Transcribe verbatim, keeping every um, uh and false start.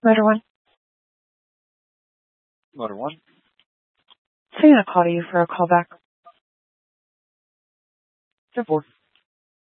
Motor one. Motor one. So I'm going to call to you for a call back. ten four.